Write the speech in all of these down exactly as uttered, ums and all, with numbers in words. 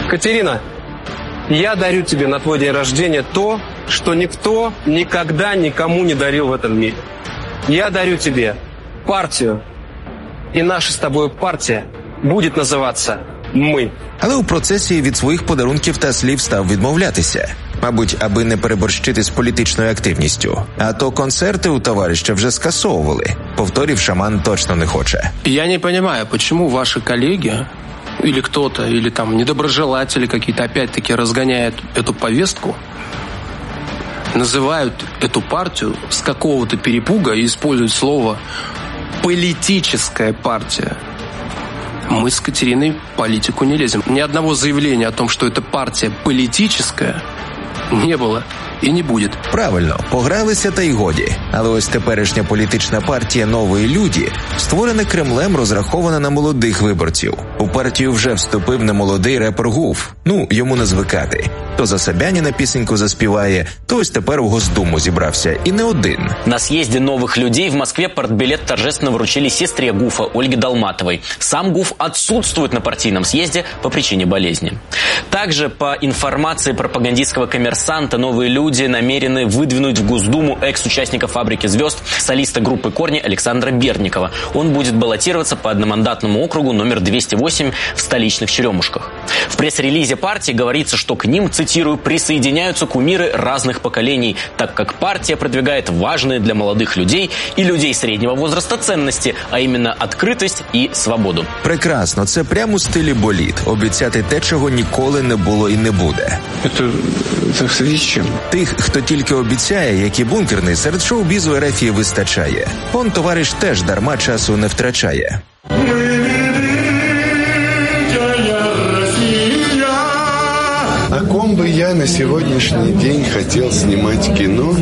Катерина, я дарю тебе на твой день рождения то, что никто никогда никому не дарил в этом мире. Я дарю тебе партию, и наша с тобой партия будет називатися «Ми». Але у процесі від своїх подарунків та слів став відмовлятися. Мабуть, аби не переборщити з політичною активністю. А то концерти у товариша вже скасовували. Повторів шаман точно не хоче. Я не понимаю, почему ваши коллеги или кто-то, или там недоброжелатели какие-то опять-таки разгоняют эту повестку, называют эту партию с какого-то перепуга и используют слово «политическая партия». Мы с Катериной в политику не лезем. Ни одного заявления о том, что эта партия политическая, не було і не буде. Правильно, погралися та й годі. Але ось теперішня політична партія «Нові люди» створена Кремлем, розрахована на молодих виборців. У партію вже вступив немолодий репер Гуф. Ну, йому не звикати. То за Собяніна пісеньку заспіває, то ось тепер у Госдуму зібрався. І не один. На съезде новых людей в Москве партбилет торжественно вручили сестре Гуфа Ольге Долматовой. Сам Гуф отсутствует на партийном съезде по причине болезни. Также, по информации пропагандистского коммерсанта, «Новые люди» намерены выдвинуть в Госдуму экс-участника «Фабрики звезд», солиста группы «Корни» Александра Бердникова. Он будет баллотироваться по одномандатному округу номер двести восемь в столичных Черемушках. В пресс-релизе партии говорится, что к ним, цитирую, присоединяются кумиры разных поколений, так как партия продвигает важные для молодых людей и людей среднего возраста ценности, а именно открытость и свободу. Прекрасно, це прямо у стилі боліт. Обіцяти те, чого ніколи не було і не буде. Це, це в связи з чим? Тих, хто тільки обіцяє, як і бункерний, серед шоу-бізу РФ вистачає. Он, товариш, теж дарма часу не втрачає. О ком бы я на сегодняшний день хотел снимать кино,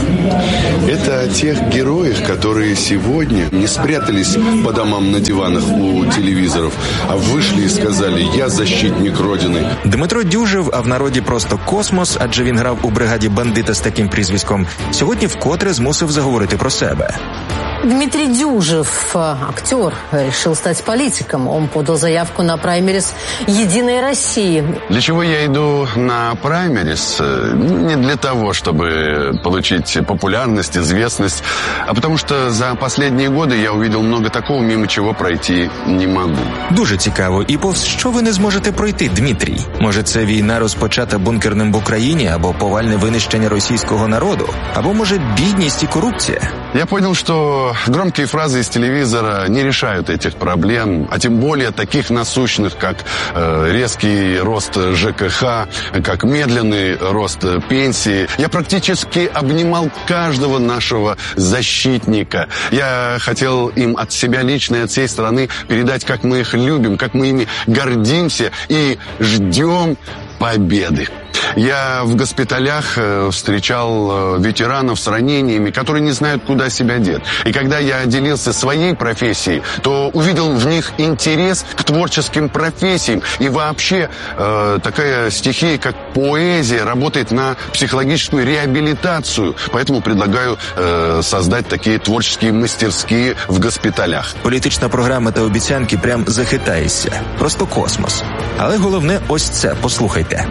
это о тех героях, которые сегодня не спрятались по домам на диванах у телевизоров, а вышли и сказали «Я защитник Родины». Дмитро Дюжев, а в народі просто Космос, адже він грав у бригаді бандита з таким прізвиськом, сьогодні вкотре змусив заговорити про себе. Дмитрий Дюжев, актер, решил стать политиком. Он подал заявку на праймерис «Единой России». Для чего я иду на праймерис? Не для того, чтобы получить популярность, известность, а потому что за последние годы я увидел много такого, мимо чего пройти не могу. Дуже цікаво. І повз що ви не зможете пройти, Дмитрій? Може, це війна, розпочата бункерним в Україні, або повальне винищення російського народу? Або, може, бідність і корупція? Я понял, что громкие фразы из телевизора не решают этих проблем, а тем более таких насущных, как э, резкий рост ЖКХ, как медленный рост пенсии. Я практически обнимал каждого нашего защитника. Я хотел им от себя лично и от всей страны передать, как мы их любим, как мы ими гордимся и ждем победы. Я в госпиталях встречал ветеранов с ранениями, которые не знают, куда себя деть. И когда я делился своей профессией, то увидел в них интерес к творческим профессиям. И вообще э, такая стихия, как поэзия, работает на психологическую реабилитацию. Поэтому предлагаю э, создать такие творческие мастерские в госпиталях. Політична програма та обіцянки прям захитаєшся. Просто космос. Але головне ось це, послухайте.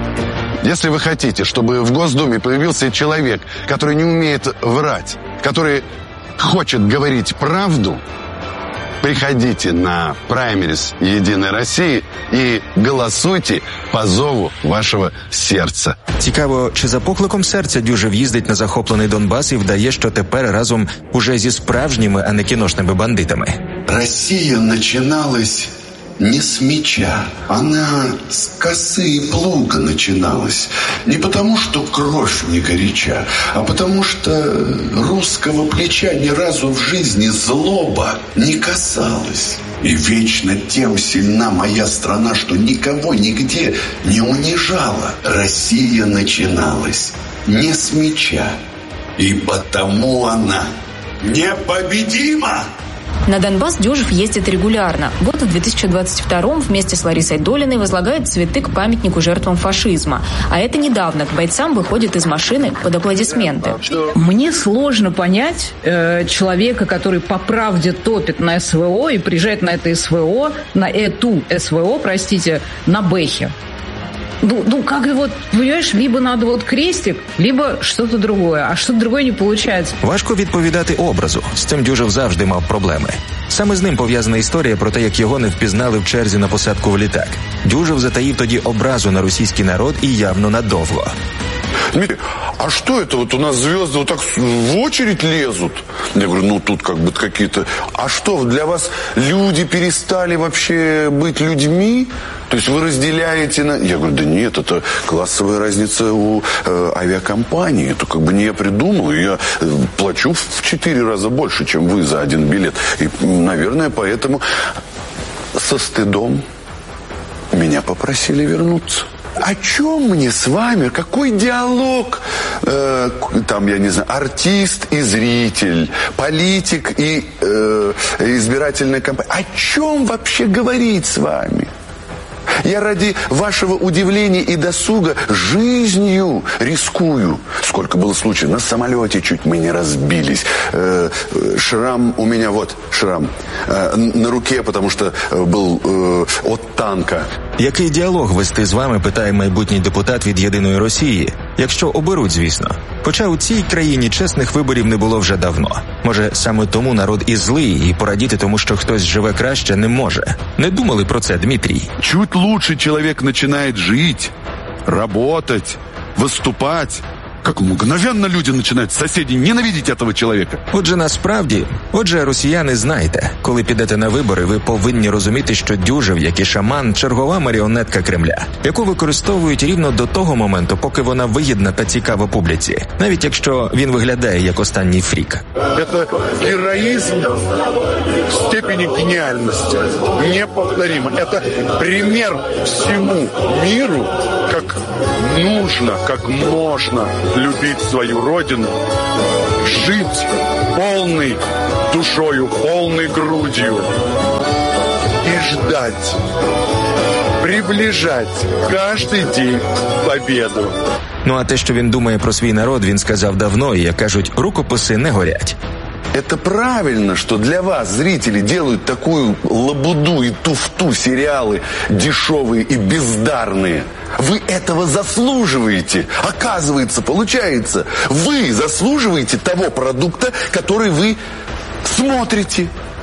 Если вы хотите, чтобы в Госдуме появился человек, который не умеет врать, который хочет говорить правду, приходите на праймерис «Единой России» и голосуйте по зову вашего сердца. Цікаво, чи за покликом серця Дюжев їздить на захоплений Донбас і вдає, що тепер разом уже зі справжніми, а не кіношними бандитами. Россия начиналась не с меча, она с косы и плуга начиналась. Не потому, что кровь не горяча, а потому, что русского плеча ни разу в жизни злоба не касалась. И вечно тем сильна моя страна, что никого нигде не унижала. Россия начиналась не с меча, и потому она непобедима. На Донбасс Дюжев ездит регулярно. Вот в две тысячи двадцать втором вместе с Ларисой Долиной возлагает цветы к памятнику жертвам фашизма. А это недавно к бойцам выходит из машины под аплодисменты. Мне сложно понять э, человека, который по правде топит на СВО и приезжает на это СВО, на эту СВО, простите, на Бэхе. Ну, ну, как и вот, понимаешь, либо надо вот крестик, либо что-то другое, а что-то другое не получается. Важко відповідати образу. З цим Дюжев завжди мав проблеми. Саме з ним пов'язана історія про те, як його не впізнали в черзі на посадку в літак. Дюжев затаїв тоді образу на російський народ і явно надовго. Дмитрий, а что это вот у нас звезды вот так в очередь лезут? Я говорю, ну тут как бы какие-то... А что, для вас люди перестали вообще быть людьми? То есть вы разделяете на... Я говорю, да нет, это классовая разница у э, авиакомпании. Это как бы не я придумал. Я э, плачу в четыре раза больше, чем вы за один билет. И, наверное, поэтому со стыдом меня попросили вернуться. О чем мне с вами? Какой диалог? Э, там, я не знаю, артист и зритель, политик и э, избирательная кампания. О чем вообще говорить с вами? Я ради вашего удивления и досуга жизнью рискую. Сколько было случаев. На самолете чуть мы не разбились. Э, шрам у меня, вот шрам, э, на руке, потому что был э, от танка. Який діалог вести з вами, питає майбутній депутат від «Єдиної Росії», якщо оберуть, звісно. Хоча у цій країні чесних виборів не було вже давно. Може, саме тому народ і злий, і порадіти тому, що хтось живе краще, не може. Не думали про це, Дмитрій? Чуть лучше человек начинает жить, работать, выступать. Как мгновенно люди начинают, соседи, ненавидеть этого человека. Отже, насправді, отже, росіяни, знайте, коли підете на вибори, ви повинні розуміти, що Дюжев, як і шаман, чергова маріонетка Кремля, яку використовують рівно до того моменту, поки вона вигідна та цікава публіці, навіть якщо він виглядає як останній фрік. Это героизм в степени гениальности, неповторимо. Это пример всему миру, как нужно, как можно любить свою родину, жить полной душою, полной грудью и ждать, приближать каждый день победу. Ну а те, що він думає про свій народ, він сказав давно, і, як кажуть, рукописи не горять. Это правильно, что для вас зрители делают такую лабуду и туфту, сериалы дешевые и бездарные. Вы этого заслуживаете. Оказывается, получается, вы заслуживаете того продукта, который вы смотрите.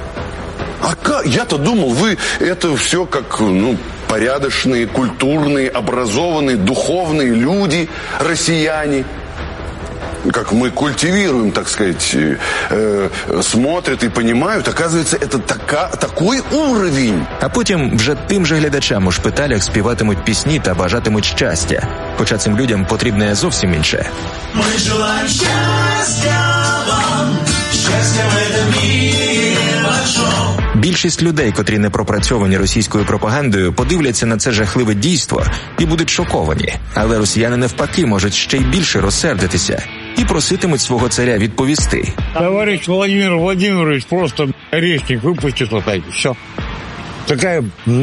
А я-то думал, вы это все как, ну, порядочные, культурные, образованные, духовные люди, россияне. Как мы культивируем, так сказать, э, смотрят и понимают, оказывается, это така, такой уровень. А потім вже тим же глядачам у шпиталях співатимуть пісні та бажатимуть щастя. Хоча цим людям потрібне зовсім інше. Ми желаємо щастя вам, щастя в этом мире большом. Більшість людей, котрі не пропрацьовані російською пропагандою, подивляться на це жахливе дійство і будуть шоковані. Але росіяни навпаки можуть ще й більше розсердитися і проситимуть свого царя відповісти. Товарищ Владимир Владимирович просто орешник выпустит вот так, все. Такая...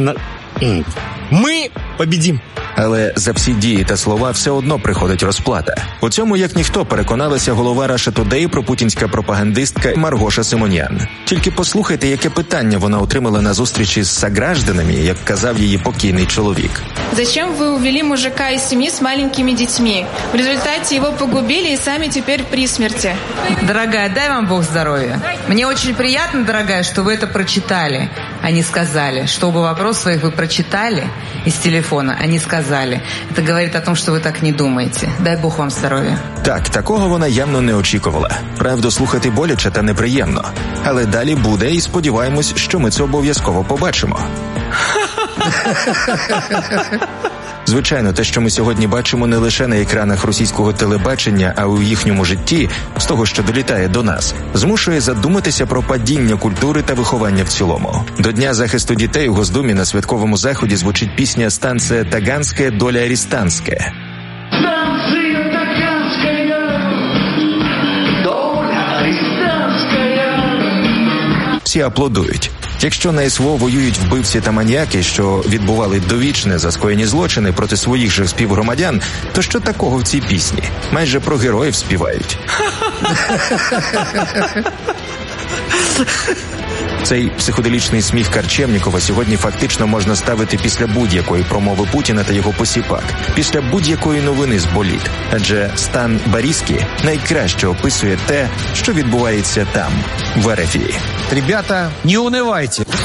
Ми победим. Але за всі дії та слова все одно приходить розплата. У цьому, як ніхто, переконалася голова Russia Today пропутінська пропагандистка Маргоша Симонян. Тільки послухайте, яке питання вона отримала на зустрічі з согражданами, як казав її покійний чоловік. Зачем вы увели мужика из семьи с маленькими детьми? В результате его погубили и сами теперь при смерти. Дорогая, дай вам Бог здоровья. Мне очень приятно, дорогая, что вы это прочитали, а не сказали. Что оба вопрос своих вы прочитали из телефона, а не сказали. Это говорит о том, что вы так не думаете. Дай Бог вам здоров'я. Так, такого вона явно не очікувала. Правду слухати боляче та неприємно. Але далі буде, і сподіваємось, що ми це обов'язково побачимо. Звичайно, те, що ми сьогодні бачимо не лише на екранах російського телебачення, а у їхньому житті, з того, що долітає до нас, змушує задуматися про падіння культури та виховання в цілому. До Дня захисту дітей у Госдумі на святковому заході звучить пісня «Станція Таганська, доля Арістанська». Станція Таганська, доля Арістанська. Всі аплодують. Якщо на СВО воюють вбивці та маніяки, що відбували довічне за скоєні злочини проти своїх же співгромадян, то що такого в цій пісні? Майже про героїв співають. Цей психоделічний сміх Карчевнікова сьогодні фактично можна ставити після будь-якої промови Путіна та його посіпак, після будь-якої новини з боліт. Адже стан Борізьки найкраще описує те, що відбувається там, в РФ. Ребята, не унывайте.